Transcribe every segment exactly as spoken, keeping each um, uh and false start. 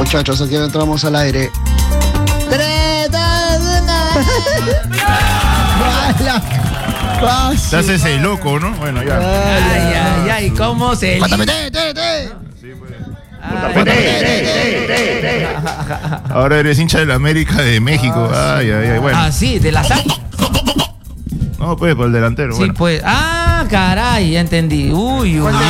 muchachos, aquí entramos al aire. ¡Tres, dos, uno! Se hace ese loco, ¿no? Bueno, ya. Ay, ay, ay, ¿cómo se...? ¡Cuéntame, te, te, te! Ahora eres hincha de la América de México. Ay, ay, ay, bueno. Ah, sí, de la sangre. No, pues, por el delantero. Sí, bueno. pues. Ah, caray, ya entendí. Uy, uy, uy.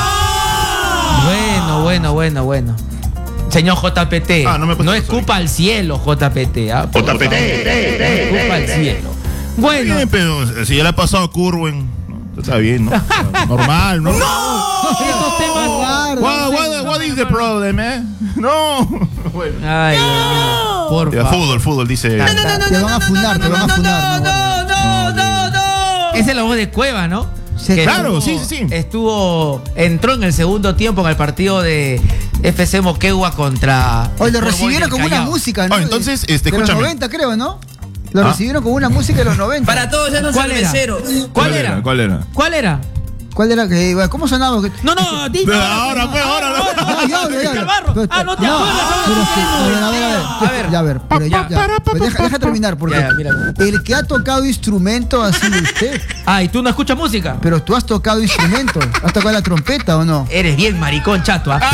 Bueno, bueno, bueno, bueno. Señor J P T, Ah, no me no escupa al cielo, J P T. ¿ah? J P T. No escupa al cielo. Bueno. Bien, pero si ya le ha pasado a Curwen, ¿no? Está bien, ¿no? Normal, ¿no? Estos temas. What, what, what is the problem, eh? No. Bueno. Ay, no. Por Ya, favor. fútbol, fútbol, dice. No, no, no, no, te van a fundar, te van a fundar. No, no, no, no. Esa es la voz de Cueva, ¿no? Sí, Que claro, estuvo- sí, sí, sí. Estuvo, entró en el segundo tiempo en el partido de F C Moquegua contra. Hoy lo el Fútbol recibieron del con una Callao. música, ¿no? Oh, entonces, De- este, de los escúchame. noventa, creo, ¿no? Lo ¿Ah? recibieron con una música de los noventa. Para todos ya no ¿Cuál era? cerveceros. ¿Cuál era? ¿Cuál era? ¿Cuál era? ¿Cuál era? que ¿Cómo sonaba? No, no, di- Pero ahora, pues, ahora, no. No, ya hablo, ya hablo. Calvarro. Pero- Ah, no te no, acuerdas, ahora pero sí, es que- no. a ver, a ver, a ver. A ver. Ya, a ver, pero ya, ya. Pero deja, deja terminar, porque Ya, ya, mira. el que ha tocado instrumento ha sido usted. Ah, ¿y tú no escuchas música? Pero tú has tocado instrumento. ¿Has tocado la trompeta o no? Eres bien maricón, chato. ¿ah?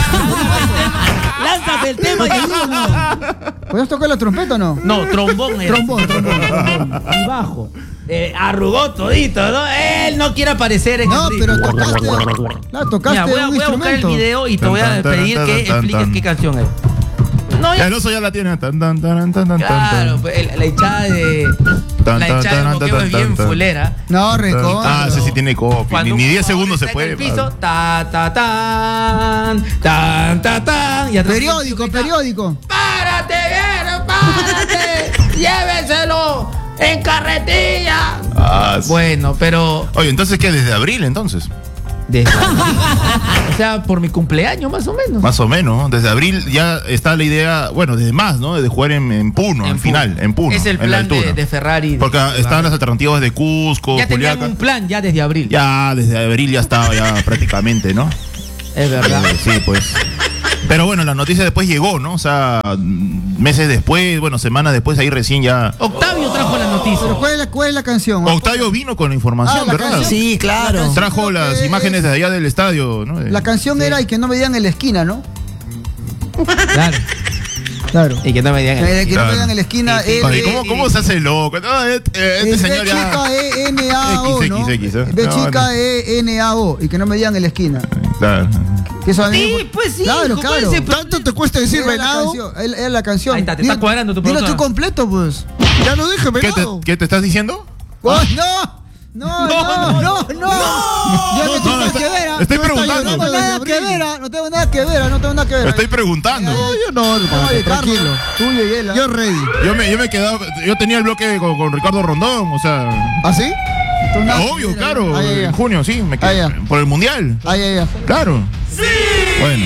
Lánzate el tema y ¿Puedes tocar la trompeta o no? No, trombón era. Trombón, trombón, trombón. Y bajo. Eh, arrugó todito, ¿no? Él no quiere aparecer en No, el pero ritmo. tocaste. Claro, tocaste Mira, voy a, un voy a buscar el instrumento. video y te voy a Tan, tan, pedir tan, que tan, expliques tan. qué canción es. No, Ya ya. el oso ya la tiene. Tan, tan, tan, tan, tan, tan, Claro, tan. pues, el- la hinchada de. Tan, La tan, hinchada de tan, Moquegua es tan, bien tan. fulera. No, recontra. Ah, ese sí tiene copia. Ni, Cuando ni un diez jugador segundos se está en puede. el piso, ta, ta, tan, tan, ta, tan. Y atrás- Periódico, periódico. ¡Párate, viejo! ¡Párate! ¡Llévenselo! ¡En carretilla! Ah, sí. Bueno, pero. Oye, entonces, ¿qué? ¿Desde abril, entonces? Desde- o sea, por mi cumpleaños, más o menos. Más o menos, ¿no? Desde abril ya está la idea, bueno, desde más, ¿no? De jugar en, en Puno, en, En final, Puno. en Puno. Es el en la plan de, altura. de Ferrari. de- Porque estaban las alternativas de Cusco, Ya tenían Juliaca. un plan ya desde abril. Ya, desde abril ya estaba ya prácticamente, ¿no? Es verdad. Eh, Sí, pues. Pero bueno, la noticia después llegó, ¿no? O sea, meses después, bueno, semanas después, ahí recién ya. Octavio trajo la noticia. Pero ¿cuál es la, cuál es la canción? Octavio vino con la información, Ah, la ¿verdad? canción. Sí, claro. Trajo las imágenes de allá del estadio, ¿no? La canción era Y que no me digan en la esquina, ¿no? Claro. Claro. Y que no me digan. Eh, que no Claro. me digan en la esquina. Sí, sí. él, Oye, eh, ¿cómo, ¿Cómo se hace loco? No, este, este es señor B ya. chica E N A O, X, ¿no? X, X, ¿eh? B No, chica no. E N A O. Y que no me digan en la esquina. Claro. Que eso a mí- Sí, pues sí, Claro, ¿cómo claro. ese- ¿Tanto te cuesta decir Era la venado? canción, era- era la canción. Ahí está, te Dilo- está cuadrando tu Dilo tú programa. completo, pues. Ya lo dije, ¿Qué te, venado. ¿Qué te estás diciendo? Oh, no, no, no, no, no. Yo no tengo no, nada está- que ver. ¿ah? estoy No tengo preguntando. nada que ver, ¿ah? no tengo nada que ver, ¿ah? no tengo nada que ver. Estoy preguntando. No, yo no, hermano, Oye, Carlos, tranquilo. tuyo y él. ¿ah? Yo ready. Yo me, yo me he quedado, yo tenía el bloque con, con Ricardo Rondón, o sea, ¿Ah, sí? Tú nada que obvio, ver, claro, ah, ya, ya. en junio, sí, me Ah, quedé, ya. por el mundial, Ah, ya, ya. claro. Sí. Bueno,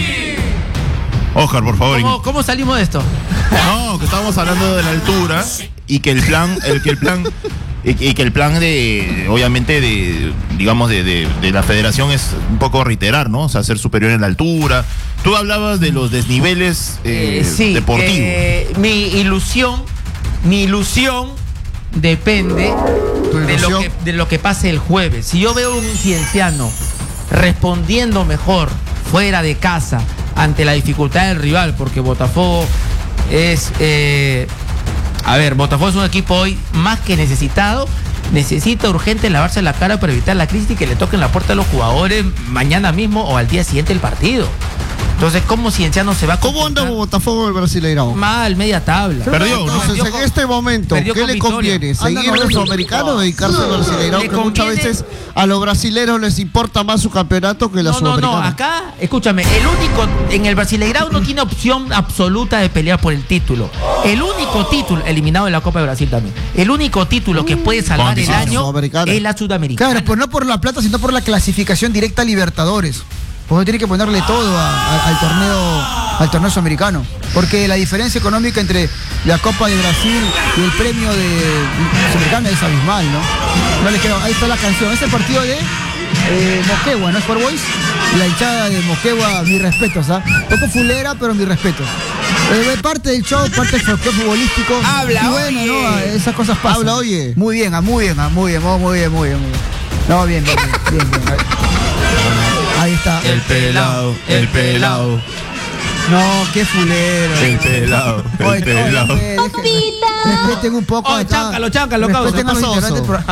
Oscar, por favor. ¿Cómo, ¿Cómo salimos de esto? No, que estábamos hablando de la altura y que el plan, el que el plan y, y que el plan de, obviamente, de, digamos, de, de, de la federación es un poco reiterar, ¿no? O sea, ser superior en la altura. Tú hablabas de los desniveles eh, Eh, sí, deportivos. eh, mi ilusión, mi ilusión depende de lo, ilusión? que, de lo que pase el jueves. Si yo veo un cienciano respondiendo mejor fuera de casa ante la dificultad del rival, porque Botafogo es, eh, a ver, Botafogo es un equipo hoy más que necesitado. Necesita urgente lavarse la cara para evitar la crisis y que le toquen la puerta a los jugadores mañana mismo o al día siguiente del partido. Entonces, ¿cómo Cienciano se va a ¿Cómo anda comportar? Botafogo el Brasileirão? Mal, media tabla. Perdió, ¿no? Entonces, Perdió en con- este momento, perdió ¿qué con le Vitória. conviene? Anda ¿Seguir en noveno. Sudamericano o dedicarse al Brasileirão? Le Que muchas conviene- veces a los brasileros les importa más su campeonato que la No, no, Sudamericana. no, acá, escúchame, el único, en el Brasileirão no tiene opción absoluta de pelear por el título. El único título, eliminado de la Copa de Brasil también, el único título que puede salvar el Condición año sudamericana. es la Sudamericana. Claro, pues no por la plata, sino por la clasificación directa a Libertadores. Pues tiene que ponerle todo a- a- al torneo al torneo sudamericano. Porque la diferencia económica entre la Copa de Brasil y el premio de Sudamericana es abismal, ¿no? No le queda, ahí está la canción. Es el partido de eh, Moquegua, ¿no? Sport Boys. La hinchada de Moquegua, mis respetos, ¿ah? Poco fulera, pero mis respetos. Eh, parte del show, parte del folclore futbolístico. Habla, y bueno, oye. ¿no? Esas cosas pasan. Habla, oye. Muy bien, ah, muy bien, ah, muy bien, muy bien, muy bien, muy bien. No, bien, bien, bien, bien, bien. Ahí está. El pelado, el pelado, No, qué fulero. el pelado, el Oye, pelado. oye, dejen- Respeten un poco Oye, acá. cháncalo, cháncalo, causa. Respeten a los ¿Qué pasó, integrantes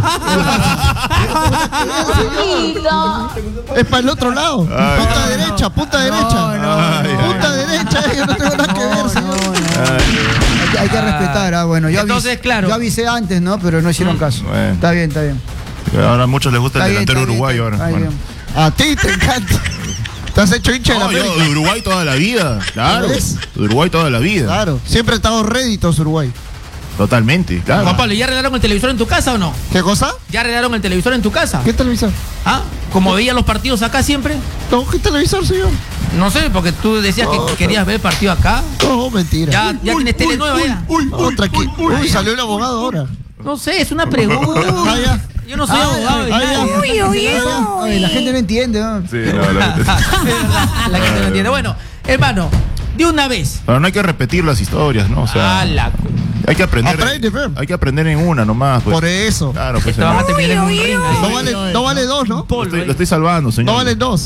Es para el otro lado. Ay. Punta derecha, punta derecha. No, no, Ay, no. Punta derecha, yo no tengo nada que ver, No, señor. no, no. Ay, Hay que, hay que respetar, ah, bueno. Yo Entonces, avis- claro. Yo avisé antes, ¿no? Pero no hicieron caso. Bueno. Está bien, está bien. ahora a muchos les gusta Está el bien, delantero está bien, uruguayo está ahora. bien. Bueno. A ti te encanta. Te has hecho hincha de la No, yo América. de Uruguay toda la vida, claro. ¿Ves? De Uruguay toda la vida. Claro, siempre ha estado réditos Uruguay. Totalmente, claro. Juan Pablo, ¿ya arreglaron el televisor en tu casa o no? ¿Qué cosa? ¿Ya arreglaron el televisor en tu casa? ¿Qué televisor? ¿Ah? ¿Como veían los partidos acá siempre? No, ¿qué televisor, señor? No sé, porque tú decías No, que querías ver el partido acá. No, mentira. Ya, ya tienes tele nueva ya. No, tranquilo. Uy, salió el abogado ahora. No sé, es una pregunta. Ah, ya. Yo no soy Ah, abogado. de ah, nadie. ya. Uy, uy, Ay, la gente no entiende, ¿no? Sí, no, la- Es verdad, la gente no entiende. Bueno, hermano, de una vez. Pero no hay que repetir las historias, ¿no? O sea, A la... hay que aprender. Aprende, Fem. Hay que aprender en una nomás. Pues. Por eso. Claro, pues. Te vas a señor. terminar en un ring ahí. No vale, no vale dos, ¿no? Lo Polvo, estoy, eh. lo estoy salvando, señor. No valen dos.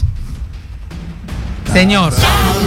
Señor.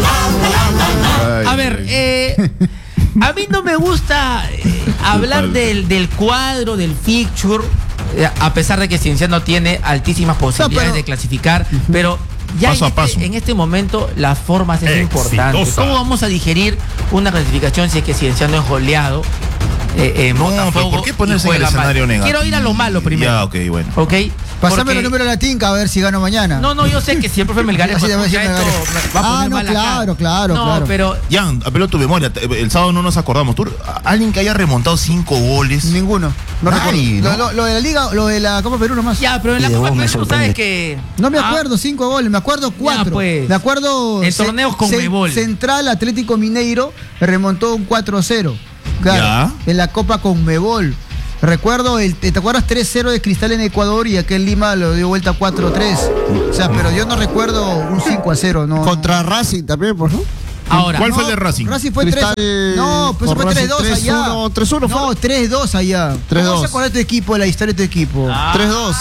Ay, A ver, ay. eh, a mí no me gusta eh, hablar del, del cuadro, del fixture, eh, a pesar de que Cienciano tiene altísimas posibilidades pero- de clasificar, pero ya Paso en, a paso. Este, en este momento las formas es importante. ¿Cómo vamos a digerir una clasificación si es que Cienciano es goleado? Eh, eh, No, Botafogo pero ¿por qué ponerse y en el juega mal? escenario negativo? Quiero ir a lo malo primero. Ya, ok, bueno. ¿Ok? Pasame Porque- los números de la tinca a ver si gano mañana. No, no, yo sé que si el profe Melgarejo Así debe escucha ser esto, Melgarejo. va a Ah, poner no, mala cara. claro, claro, No, claro. pero Jan, apelo a tu memoria. El sábado no nos acordamos. ¿Tú, alguien que haya remontado cinco goles? Ninguno. No Nadie, recuerdo. ¿no? Lo, lo- lo de la Liga, lo de la Copa Perú nomás. ya, pero en la Y de Copa vos me Perú tú sabes sorprende. que No me Ah, acuerdo cinco goles, me acuerdo cuatro. pues. Me acuerdo. En ce- torneos con ce- Mebol. Central Atlético Mineiro remontó un cuatro cero. Claro. En la Copa con Mebol. Recuerdo, el, ¿te acuerdas tres cero de Cristal en Ecuador y aquel Lima lo dio vuelta cuatro tres? O sea, pero yo no recuerdo un cinco a cero, no. Contra Racing también, por favor. ahora. ¿Cuál No, fue el de Racing? Racing fue tres. Cristal, No, pues con fue Racing tres dos tres allá. uno, tres uno No, fue. tres dos allá. tres ¿Cómo dos. se acuerda de tu equipo, de la historia de tu equipo? tres dos.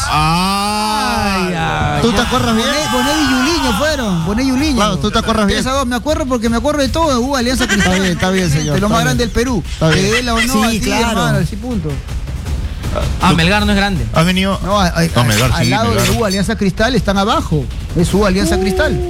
Ay, ay, ¿Tú te acuerdas bien? Bonet, Bonet y Yuliño fueron. Bonet y Yuliño. Claro, ¿tú te acuerdas bien? tres a dos, me acuerdo porque me acuerdo de todo. Hubo Alianza Cristal. Está bien, está bien, señor, De lo está más bien. grande del Perú. Está bien. Que dé la o no Sí, a ti, claro. hermano, así punto. Ah, Melgar no es grande. ¿Has venido? No, a- a- No, Melgar, al sí, lado Melgar. de U Alianza Cristal están abajo. Es U Alianza Cristal.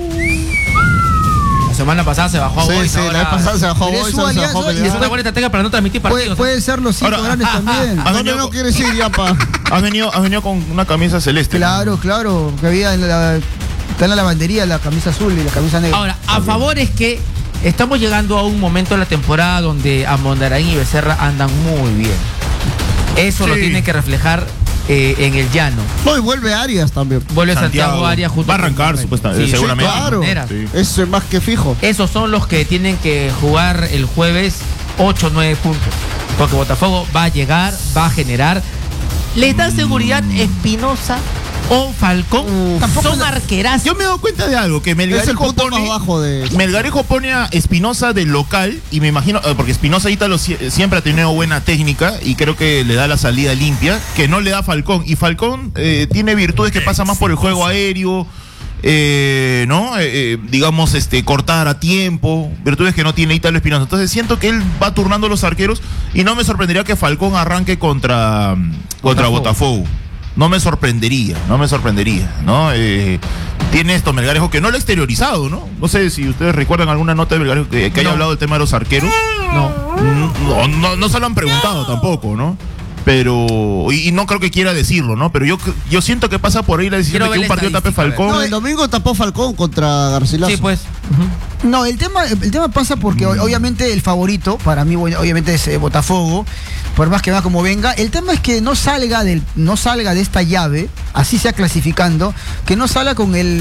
La semana pasada se bajó a Sí, Boys, sí, ahora- la vez pasada se bajó Pero Boys, es su ahora se alianza bajó y Es Melgar. una buena estrategia para no transmitir Puede- partidos. pueden ser los cinco Ahora- grandes también. ¿Has ¿Dónde venido no con- quieres ir, ya, pa? ¿Has venido, has venido con una camisa celeste? Claro, claro. Que había en la, está en la lavandería la camisa azul y la camisa negra. Ahora, a favor es que estamos llegando a un momento de la temporada donde Amondarain y Becerra andan muy bien. Eso lo Sí. tienen que reflejar eh, en el llano. No, y vuelve Arias también. Vuelve Santiago, Santiago Arias junto va a con arrancar, Rey. supuestamente, Sí, seguramente. de todas Claro. maneras. Sí. Eso es más que fijo. Esos son los que tienen que jugar el jueves ocho o nueve puntos. Porque Botafogo va a llegar, va a generar. ¿Les da seguridad Espinosa o Falcón? Uf. Tampoco son la- arquerazos. Yo me he dado cuenta de algo, que Es el Melgarejo punto más pone, bajo de. Melgarejo pone a Espinosa del local y me imagino, eh, porque Espinosa ahorita lo sie- siempre ha tenido buena técnica y creo que le da la salida limpia, que no le da Falcón. Y Falcón eh, tiene virtudes que pasa más por el juego aéreo, eh, ¿no? Eh, eh, digamos, este, cortar a tiempo, virtudes que no tiene Ítalo Espinosa. Entonces siento que él va turnando los arqueros y no me sorprendería que Falcón arranque contra, contra Botafogo. Botafogo. No me sorprendería, no me sorprendería, ¿no? Eh, tiene esto Melgarejo que no lo ha exteriorizado, ¿no? No sé si ustedes recuerdan alguna nota de Melgarejo que, que haya No. hablado del tema de los arqueros. No. No, no, no se lo han preguntado tampoco, ¿no? Pero, y, y no creo que quiera decirlo, ¿no? Pero yo, yo siento que pasa por ahí la decisión Quiero de que ver un la partido tape estadística, a ver. Falcón. No, el domingo tapó Falcón contra Garcilaso. Sí, pues. No, el tema, el tema pasa porque o- obviamente el favorito, para mí bueno, obviamente es eh, Botafogo, por más que va como venga. El tema es que no salga del, no salga de esta llave, así sea clasificando, que no salga con el,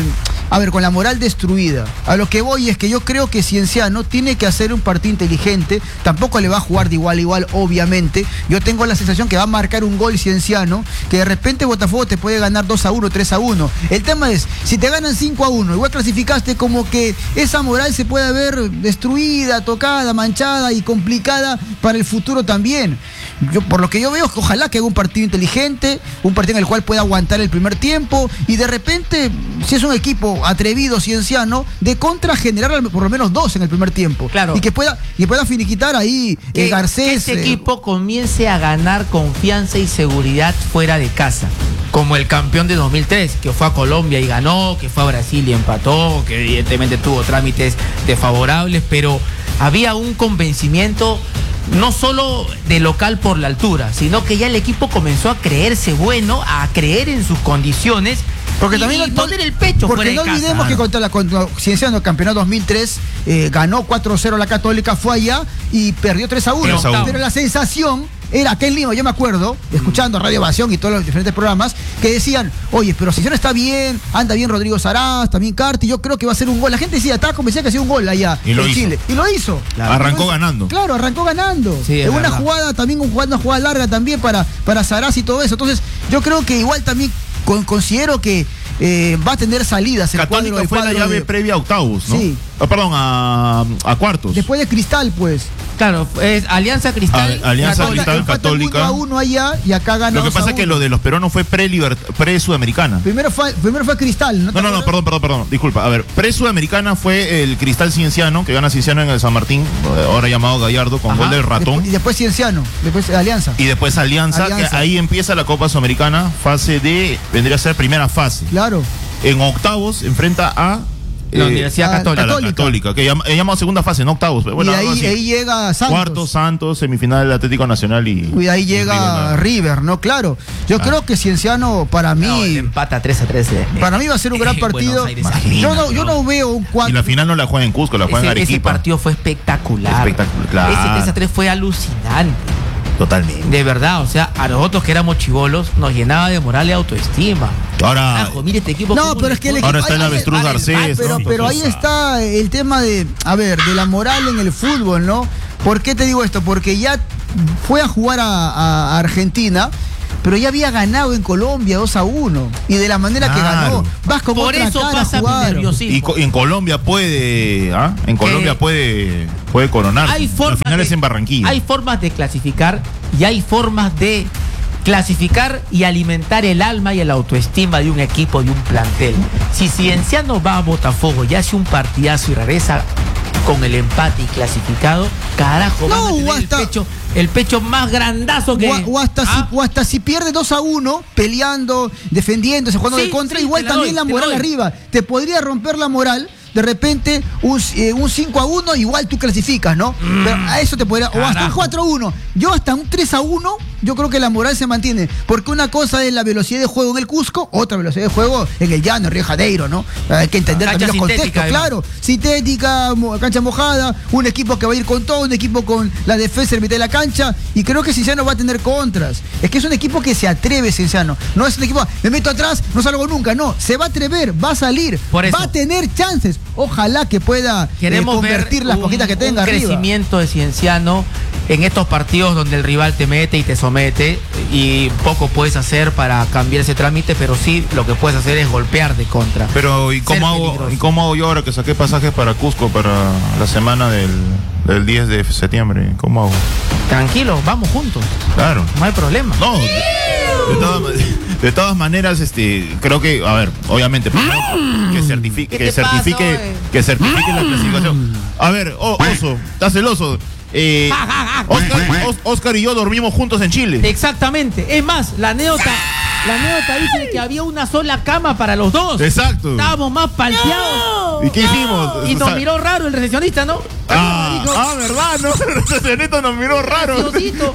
a ver, con la moral destruida. A lo que voy es que yo creo que Cienciano tiene que hacer un partido inteligente, tampoco le va a jugar de igual a igual, obviamente. Yo tengo la sensación que va a marcar un gol Cienciano, que de repente Botafogo te puede ganar dos a uno, tres a uno. El tema es, si te ganan cinco a uno, igual clasificaste, como que esa moral se puede ver destruida, tocada, manchada y complicada para el futuro también. Yo, por lo que yo veo, es que ojalá que haga un partido inteligente, un partido en el cual pueda aguantar el primer tiempo y de repente, si es un equipo atrevido, Cienciano, de contra generar por lo menos dos en el primer tiempo. Claro. Y que pueda, y pueda finiquitar ahí que, eh, Garcés. que este eh, equipo comience a ganar confianza y seguridad fuera de casa. Como el campeón de dos mil tres, que fue a Colombia y ganó, que fue a Brasil y empató, que evidentemente tuvo trámites desfavorables, pero había un convencimiento no solo de local por la altura, sino que ya el equipo comenzó a creerse bueno, a creer en sus condiciones. Porque y, también y no, poner el pecho porque fuera no de casa. olvidemos que contra la contra Cienciano, campeonato dos mil tres, eh, ganó cuatro cero la Católica, fue allá y perdió tres a uno. tres a uno. Pero la sensación era acá en Lima, yo me acuerdo, escuchando Radio Ovación y todos los diferentes programas, que decían, oye, pero Cienciano está bien, anda bien Rodrigo Saraz, también Carti, yo creo que va a ser un gol. La gente decía, estaba convencida que hacía un gol allá Y lo en hizo. Chile. Y lo hizo. Claro. Arrancó ganando. Claro, arrancó ganando. Sí, es en una verdad. jugada, también un- una jugada larga también para, para Saraz y todo eso. Entonces, yo creo que igual también con- considero que eh, va a tener salidas el cuadro Católica el fue la cuadro llave de- previa a octavos, ¿no? Sí. Ah, perdón, a, a cuartos. Después de Cristal, pues. Claro, es Alianza Cristal. A- Alianza Católica. Cristal, Empata Católica. uno a uno allá y acá ganó Lo que dos a pasa es que uno. lo de los peruanos fue pre-libert- pre-sudamericana. Primero fue, primero fue Cristal, ¿no? te No, no, no, acuerdas? perdón, perdón, perdón. Disculpa. A ver, pre-sudamericana fue el Cristal Cienciano, que gana Cienciano en el San Martín, ahora llamado Gallardo, con Ajá. gol del ratón. Después- y después Cienciano, después Alianza. Y después Alianza, Alianza. que ahí empieza la Copa Sudamericana, fase de, vendría a ser primera fase. Claro. En octavos enfrenta a La eh, Universidad a- a Católica. la Católica. Católica, que llama, llamado segunda fase, no octavos. pero Bueno, y algo ahí, así. ahí llega Santos. Cuartos, Santos, semifinal del Atlético Nacional y. Y ahí llega River. River, ¿no? Claro. Yo Ah. creo que Cienciano, para mí, No, empata tres a tres. para mí va a ser un gran En partido. Buenos Aires, Yo no, Argentina, yo no veo un Y cuatro. la final no la juega en Cusco, la juega en Ese, ese Arequipa. partido fue espectacular. Espectacular, claro. Ese tres a tres fue alucinante. Totalmente. De verdad, o sea, a nosotros que éramos chivolos nos llenaba de moral y autoestima. Ahora, Carajo, mire este equipo. No, cómo pero le es que el fue. equipo- ahora está el ay, ay, avestruz ay, Garcés. Pero, ¿no? pero ahí Entonces, está el tema de, a ver, de la moral en el fútbol, ¿no? ¿Por qué te digo esto? Porque ya fue a jugar a, a- a Argentina, pero ya había ganado en Colombia dos a uno. Y de la manera que Claro. ganó, vas con Por otra eso cara a pasa mi jugar. nerviosismo. Y, co- y en Colombia puede, ¿ah? En Colombia puede, puede coronar. Hay La formas final de- es en Barranquilla. Hay formas de clasificar y hay formas de clasificar y alimentar el alma y el autoestima de un equipo, de un plantel. Si Cienciano va a Botafogo y hace un partidazo y regresa con el empate y clasificado, carajo, No, van a tener o el hasta- pecho, el pecho más grandazo que... O, a- o hasta ¿Ah? si, o hasta si pierde dos a uno, peleando, defendiéndose, jugando Sí, de contra, sí, igual te la también doy, la te moral la doy. arriba. Te podría romper la moral. De repente, un, eh, un cinco a uno, igual tú clasificas, ¿no? Pero a eso te podría. O hasta un Carajo. cuatro a uno. Yo hasta un tres a uno, yo creo que la moral se mantiene. Porque una cosa es la velocidad de juego en el Cusco, otra velocidad de juego en el llano, en Río de Janeiro, ¿no? Hay que entender Cancha también los sintética, contextos, además. claro. Sintética, mo- cancha mojada, un equipo que va a ir con todo, un equipo con la defensa en mitad de la cancha. Y creo que Cienciano va a tener contras. Es que es un equipo que se atreve, Cienciano. No es un equipo, me meto atrás, no salgo nunca. No, se va a atrever, va a salir, Por eso. va a tener chances. Ojalá que pueda eh, Queremos convertir ver las un, poquitas que tenga un arriba. crecimiento de Cienciano en estos partidos donde el rival te mete y te somete y poco puedes hacer para cambiar ese trámite, pero sí lo que puedes hacer es golpear de contra. Pero, ¿y Ser cómo, hago, peligroso. ¿y cómo hago yo ahora que saqué pasajes para Cusco para la semana del, del diez de septiembre? ¿Cómo hago? Tranquilo, vamos juntos, Claro. no hay problema. No, de, de todas, ma- de todas maneras, este, creo que, a ver, obviamente, primero que certifique, ¿Qué que te pasa, certifique, oe? que certifique la clasificación. A ver, oh, Oso, estás celoso. Eh, Oscar, Os- Oscar y yo dormimos juntos en Chile. Exactamente, es más, la anécdota, la anécdota dice que había una sola cama para los dos. Exacto. Estábamos más palteados. ¿Y qué hicimos? Y O nos sea, miró raro el recepcionista, ¿no? Ah, Dijo, ah, verdad, no, el recepcionista nos miró raro. "Graciosito".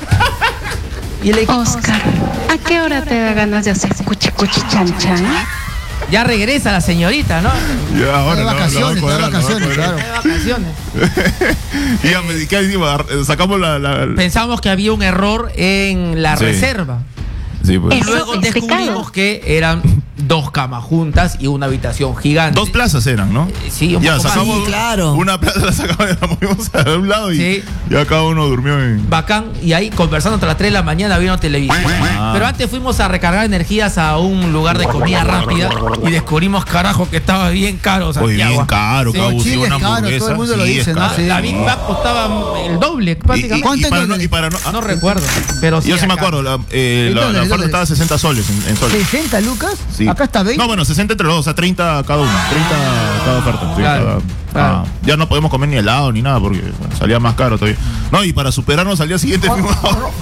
Y el equipo Oscar, ¿a qué hora te da ganas de hacer cuchi cuchi chan chan? ya regresa la señorita, ¿no? Ya, ahora De lo- lo vacaciones, voy a de cuadrar, lo voy a vacaciones, cuadrar. claro. De vacaciones. Y ya me- ¿qué hicimos? Sacamos la, la- Pensamos que había un error en la Sí. reserva. Sí, pues. Y Eso luego es descubrimos pecado. que eran dos camas juntas y una habitación gigante. Dos plazas eran, ¿no? Eh, Sí, un Ya, poco más. sacamos Sí, claro. una plaza, la sacamos, la movimos a un lado y Sí. ya cada uno durmió en... Bacán, y ahí conversando hasta las tres de la mañana viendo televisión. Ah. Pero antes fuimos a recargar energías a un lugar de comida rápida y descubrimos, carajo, que estaba bien caro. Oye, Santiago. bien caro, Sí. Cabo, sí, Chile una es caro, hamburguesa. todo el mundo lo Sí, dice, es ¿no? caro. Sí. La Big Mac costaba el doble, Y, y- prácticamente. y ¿Cuánto para es no, el y para no- No recuerdo, pero sí yo sí me acá. acuerdo, la, eh, En la, dólares, la oferta dólares. estaba a sesenta soles en, en soles. ¿sesenta lucas? Sí. Acá está veinte. No, bueno, sesenta entre los dos, o sea, treinta cada uno. treinta cada oferta. Sí, Claro, cada- claro. ah, ya no podemos comer ni helado ni nada porque bueno, salía más caro todavía. No, y para superarnos al día siguiente fuimos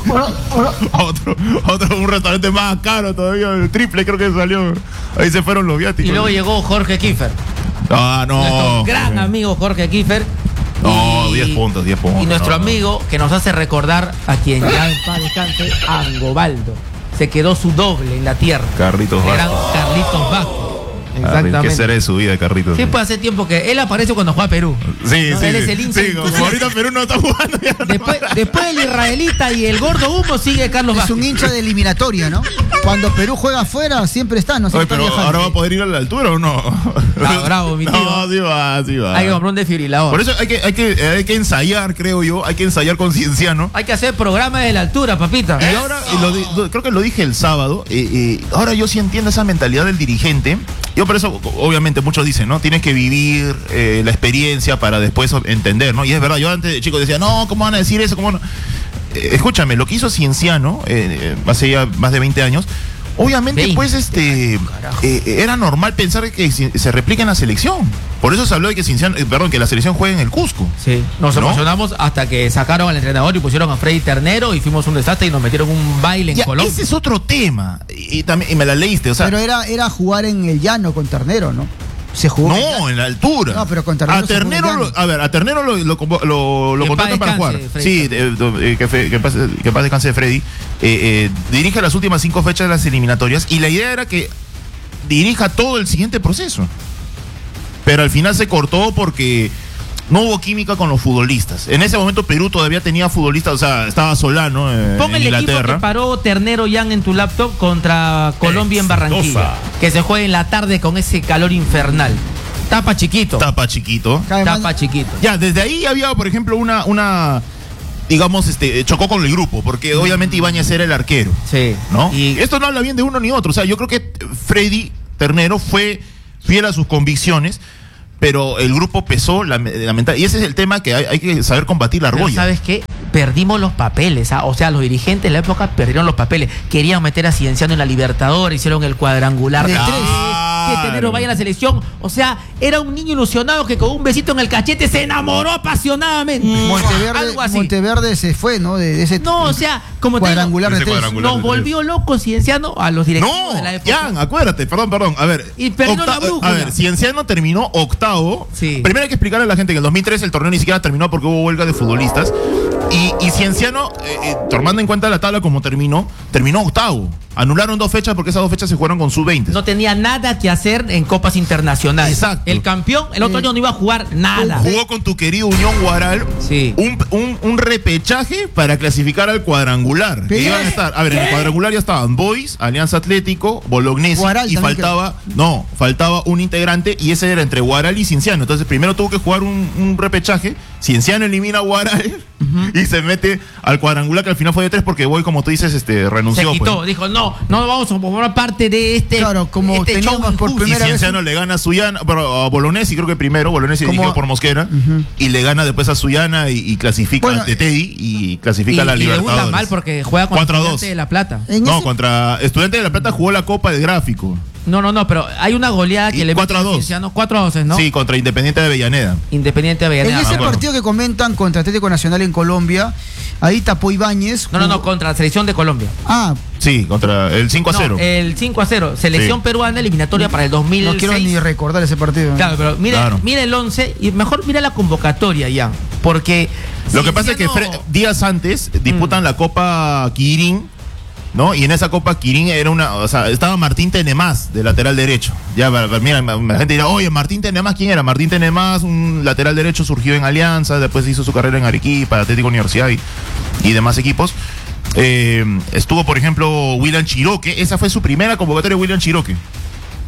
a otro, otro, un restaurante más caro todavía, el triple creo que salió. Ahí se fueron los viáticos. Y luego llegó Jorge Kiefer, Ah, nuestro no. gran amigo Jorge Kiefer. No, Y- diez puntos, diez puntos. Y nuestro no, no. amigo que nos hace recordar a quien ya en paz descanse, Angobaldo. Se quedó su doble en la tierra. Carlitos Eran Vázquez. Carlitos Vázquez. ¿Qué Exactamente. será de su vida, Carlitos? Sí, puede hace tiempo que él aparece cuando juega Perú. Sí, ¿no? sí. Él sí. es el hincha. Sí, como Entonces, ahorita Perú no está jugando ya. no. después, después del israelita y el gordo humo sigue Carlos Es Vázquez. un hincha de eliminatoria, ¿no? Cuando Perú juega afuera, siempre está, no Oye, siempre pero está viajando. ahora va a poder ir a la altura o no. Ah, bravo, mi tío. No, sí va, sí va. Hay que comprar un desfibrilador. Por eso hay que, hay que, eh, hay que ensayar, creo yo, hay que ensayar con Cienciano. Hay que hacer programas de la altura, papita. Y ahora, y lo di- lo- creo que lo dije el sábado, eh, eh, ahora yo sí entiendo esa mentalidad del dirigente. Yo por eso, obviamente, muchos dicen, ¿no? Tienes que vivir eh, la experiencia para después entender, ¿no? Y es verdad, yo antes de chico decía, no, ¿cómo van a decir eso? ¿Cómo no? Eh, escúchame, lo que hizo Cienciano, eh, eh, hace ya más de veinte años, obviamente, veinte, pues, este, eh, era normal pensar que se, se replique en la selección. Por eso se habló de que Cienciano, eh, perdón, que la selección juegue en el Cusco. Sí, nos ¿No? emocionamos hasta que sacaron al entrenador y pusieron a Freddy Ternero y fuimos un desastre y nos metieron un baile en Ya, Colombia. ese es otro tema. Y, y también, y me la leíste, o sea. Pero era, era jugar en el llano con Ternero, ¿no? Se jugó. No, en la altura. No, pero con Ternero A se Ternero, jugó en lo- llano. a ver, a Ternero lo, lo, convo- lo, lo Que contratan paz para jugar. descanse, Freddy Sí, eh, eh, que, fe- que, paz, que paz descanse Freddy. Eh, eh, dirige las últimas cinco fechas de las eliminatorias y la idea era que dirija todo el siguiente proceso. Pero al final se cortó porque no hubo química con los futbolistas. En ese momento Perú todavía tenía futbolistas, o sea, estaba Solano eh, Pon en el equipo Inglaterra. que paró Ternero Jan en tu laptop contra Colombia en Barranquilla. Exitosa. Que se juegue en la tarde con ese calor infernal. Tapa chiquito. Tapa chiquito. Además, Tapa chiquito. Ya, desde ahí había, por ejemplo, una, una digamos, este, chocó con el grupo, porque obviamente Ibáñez era el arquero, Sí. ¿no? Y Esto no habla bien de uno ni otro, o sea, yo creo que Freddy Ternero fue fiel a sus convicciones, pero el grupo pesó la, la mental, y ese es el tema que hay, hay que saber combatir la pero argolla. ¿sabes qué? Perdimos los papeles, ¿ah? O sea, los dirigentes de la época perdieron los papeles. Querían meter a Cienciano en la Libertadores, hicieron el cuadrangular De de tres. tres, que Ternero vaya a la selección. O sea, era un niño ilusionado que con un besito en el cachete se enamoró apasionadamente. Monteverde, Algo así. Monteverde se fue, ¿no? De, de ese No, o sea, como te digo, cuadrangular de Ese tres. cuadrangular. nos volvió locos Cienciano a los directivos No, de la época. Jan, acuérdate, perdón, perdón. A ver, Y perdió la brújula. a ver, Cienciano terminó octavo. Sí. Primero hay que explicarle a la gente que en el dos mil tres el torneo ni siquiera terminó porque hubo huelga de futbolistas. Y, y Cienciano, eh, eh, tomando en cuenta la tabla como terminó, terminó octavo. Anularon dos fechas porque esas dos fechas se jugaron con sub veinte. No tenía nada que hacer en copas internacionales. Exacto. El campeón, el otro Eh, año no iba a jugar nada. Jugó con tu querido Unión Guaral Sí. un, un, un repechaje para clasificar al cuadrangular. Que ¿Qué? iban a estar, a ver, en el cuadrangular ya estaban Boys, Alianza Atlético, Bolognesi Guaral y también faltaba, no, faltaba un integrante y ese era entre Guaral y Cienciano. Entonces primero tuvo que jugar un, un repechaje, Cienciano elimina a Guaral y se mete al cuadrangular que al final fue de tres porque Boy, como tú dices, este Se renunció. quitó, pues. dijo, no, no vamos a formar parte de este, Claro, como este show teníamos por injusto. Y primera vez Cienciano le gana a Suyana, pero a Bolognesi creo que primero, Bolognesi Como- dirigido por Mosquera, Ujú. y le gana después a Suyana y, y clasifica Bueno, ante Teddy y clasifica Y, a la y Libertadores. debuta mal porque juega contra cuatro a dos. Estudiantes de La Plata. En No, ese- contra Estudiantes de La Plata jugó la Copa de Gráfico. No, no, no, pero hay una goleada que Y le cuatro a mete dos. Cienciano, cuatro a dos, ¿no? Sí, contra Independiente de Avellaneda. Independiente de En Avellaneda. ese acuerdo. partido que comentan contra Atlético Nacional en Colombia, ahí tapó Ibáñez. No, no, no, jugó- contra la selección de Colombia. Ah, Sí, contra el cinco a cero. No, el cinco a cero. Selección Sí. peruana eliminatoria para el dos mil seis. no quiero ni recordar ese partido. Claro, pero mire, Claro. mire el once y mejor mira la convocatoria ya. Porque. Lo que pasa es que Cienciano- Fre- días antes disputan Mm. la Copa Quirín, ¿no? Y en esa Copa Quirín era una, o sea, estaba Martín Tenemás de lateral derecho. Ya, para- para- mira, la gente dirá, oye, Martín Tenemás, ¿quién era? Martín Tenemás, un lateral derecho, surgió en Alianza, después hizo su carrera en Arequipa, Atlético Universidad y, y demás equipos. Eh, estuvo, por ejemplo, William Chiroque, esa fue su primera convocatoria, William Chiroque.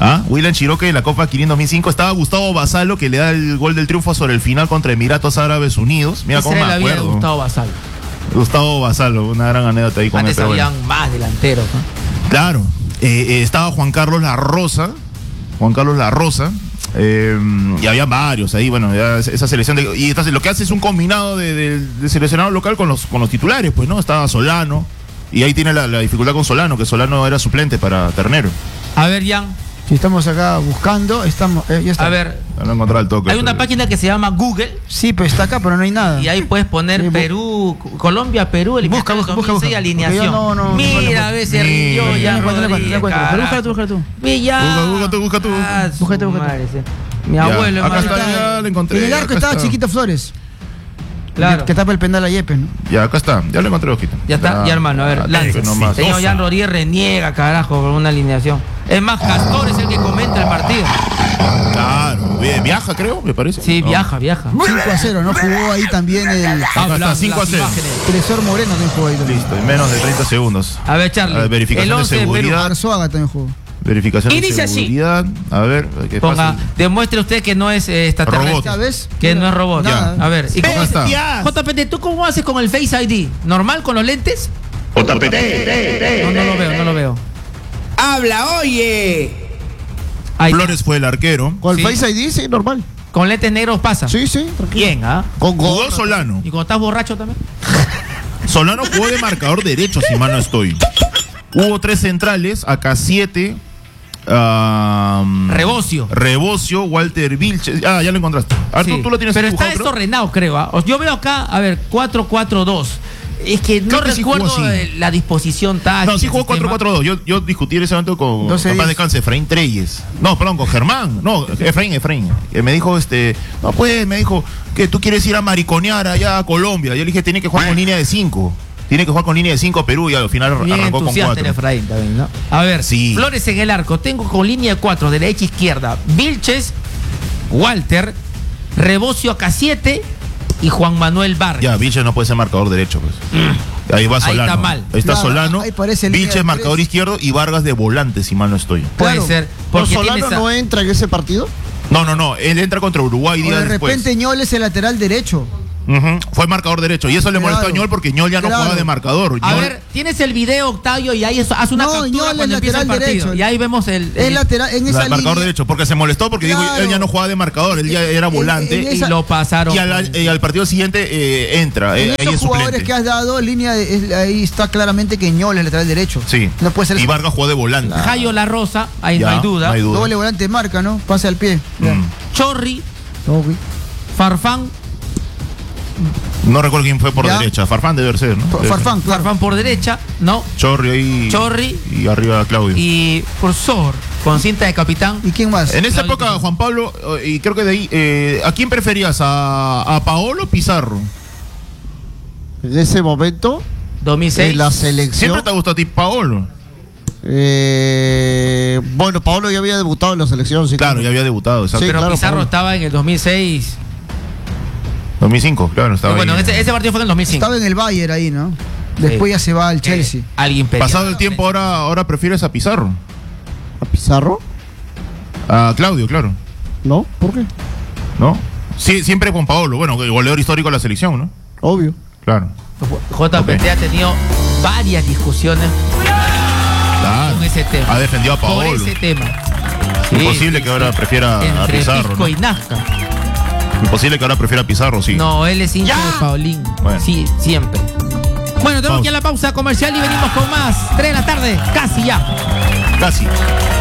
¿Ah? William Chiroque de la Copa Kirin dos mil cinco. Estaba Gustavo Basalo, que le da el gol del triunfo sobre el final contra Emiratos Árabes Unidos. Mira Esa cómo era me la vida de acuerdo. Gustavo Basalo. Gustavo Basalo, una gran anécdota ahí con Antes él. pero habían bueno. más delanteros, ¿no? Claro. Eh, eh, estaba Juan Carlos La Rosa. Juan Carlos La Rosa. Eh, y había varios ahí, bueno, ya esa selección de, y entonces lo que hace es un combinado de, de, de seleccionado local con los, con los titulares, pues, ¿no? Estaba Solano, y ahí tiene la, la dificultad con Solano, que Solano era suplente para Ternero. A ver, Jan. Si estamos acá buscando, estamos. eh, ya está. A ver, Ya no encontraba el toque. hay una pero- página que se llama Google Sí, pero está acá, pero no hay nada. y ahí puedes poner Sí, bu- Perú, Colombia, Perú, el Busca, busca, busca, busca. alineación. Porque yo no- no- no Mira, encuentro. a ver, se Mira, rindió no ya. encuentro, no encuentro, no encuentro. Pero búscala tú, búscala tú. Mira. Busca, busca tú, busca tú. Ah, su Búscate, búscate. madre, sí. Mi Ya, abuelo, acá hermano. está, ya lo encontré. En el arco acá estaba está. Chiquito Flores. Claro. Que, que tapa el penal a Yepes, ¿no? Ya, acá está, ya lo encontré, Ojito. Ya está, ya hermano, a ver, lance. nomás. Señor Jan Rodríguez reniega, carajo, por una alineación. Es más, Castor es el que comenta el partido. Claro, bien, viaja, creo, me parece. Sí, No. viaja, viaja. cinco a cero, ¿no? Jugó ahí también el Acá está, cinco a cero. Tresor Moreno también jugó ahí. también. Listo, en menos de treinta segundos. A ver, Charlie. A ver, verificación el de once de Perú. seguridad. Arzuaga también jugó. Verificación Y de dice así. seguridad. A ver, ¿qué Ponga, pasa? demuestre usted que no es eh, extraterrestre. Robot. ¿Sabes? Que no es robot. Nada. A ver, y Acá cómo está. J P T, ¿tú cómo haces con el Face I D? ¿Normal con los lentes? J P T. No, no lo veo, no lo veo. Habla, oye. Ahí está. Flores fue el arquero. Con el Sí. Face I D, sí, normal. Con lentes negros pasa. Sí, sí, tranquilo. Bien, ¿ah? Con Jugó gorra. Solano. ¿Y cuando estás borracho también? Solano jugó de marcador derecho, si mal no estoy. Hubo tres centrales, acá siete. Um, Rebocio. Rebocio, Walter Vilches. Ah, ya lo encontraste. Arturo, Sí. tú lo tienes Pero está dibujado, creo? desordenado, creo. ¿ah? O- Yo veo acá, a ver, cuatro cuatro dos. Es que no Creo que sí recuerdo jugó así. eh, la disposición táctica. No, sí jugó el sistema. cuatro cuatro dos. Yo, yo discutí en ese momento con doce capaz diez. de descanse, Efraín Treyes. No, perdón, con Germán. No, Efraín, Efraín. Que me dijo, este, no pues, me dijo que tú quieres ir a mariconear allá a Colombia. Yo le dije, tiene que jugar con línea de cinco. Tiene que jugar con línea de cinco Perú y al final Bien arrancó con entusiasta en cuatro. Efraín también, ¿no? A ver, Sí. Flores en el arco. Tengo con línea de cuatro, derecha izquierda. Vilches, Walter, Rebocio acá siete y Juan Manuel Vargas. Ya, Vilches no puede ser marcador derecho, pues. Ahí va Ahí Solano. está mal. Ahí está Claro, Solano. ahí parece línea Vilches de marcador tres. izquierdo y Vargas de volante, si mal no estoy. Puede Claro. ser. ¿Pero Porque Solano tiene esa- no entra en ese partido? No, no, no. Él entra contra Uruguay O días de después. repente Ñol es el lateral derecho. Ujú. Fue marcador derecho. Y eso le molestó Claro. a Ñol porque Ñol ya no Claro. juega de marcador. A Ñol- ver, tienes el video, Octavio, y ahí eso- haz una No, captura Ñol es cuando empieza el lateral partido. derecho. Y ahí vemos el... Es el- lateral en La- esa el marcador línea. derecho, porque se molestó porque dijo Claro. él ya no juega de marcador, él ya era En- volante. en y esa- lo pasaron. y al, y al partido siguiente eh, entra, En eh, ahí esos es jugadores suplente. que has dado, línea de- es- ahí está claramente que Ñol es el lateral derecho. Sí. No puede ser Y Vargas jugó de volante. Jayo La Rosa, ahí Ya, no hay duda. no hay duda. doble volante marca, ¿no? Pase al pie. Ya. Mm. Chorri, Ok. Farfán, No recuerdo quién fue por Ya. derecha. Farfán debe ser, ¿no? Debe ser. Farfán, claro. Farfán por derecha, ¿no? Chorri ahí. Chorri. Y arriba Claudio. Y Cursor, con cinta de capitán. ¿Y quién más? En esa Claudio época, Pizarro. Juan Pablo, eh, y creo que de ahí, eh, ¿a quién preferías? ¿A, a Paolo o Pizarro? En ese momento, dos mil seis. en la selección. ¿Siempre te ha gustado a ti Paolo? eh, bueno, Paolo ya había debutado en la selección. Sí, Claro, ya había debutado, exacto. Sí, Pero claro, Pizarro Pablo. estaba en el dos mil seis. dos mil cinco, claro, estaba bueno, ahí. ese, ese partido fue en el dos mil cinco. Estaba en el Bayern ahí, ¿no? Después Sí. ya se va al Chelsea. Eh, alguien pedía. Pasado el tiempo, ahora, ahora prefieres a Pizarro. ¿A Pizarro? A Claudio, claro. ¿No? ¿Por qué? ¿No? Sí, siempre con Paolo. Bueno, el goleador histórico de la selección, ¿no? Obvio. Claro. J P T Ok. ha tenido varias discusiones Claro. con ese tema. Ha defendido a Por Paolo. ese tema. Imposible que ahora prefiera a Entre Pizarro, Pisco ¿no? y Nazca. Imposible que ahora prefiera a Pizarro, sí. No, él es hincha de Paulín. Bueno. Sí, siempre. Bueno, tenemos Pausa. que ir a la pausa comercial y venimos con más. tres de la tarde, casi ya. Casi.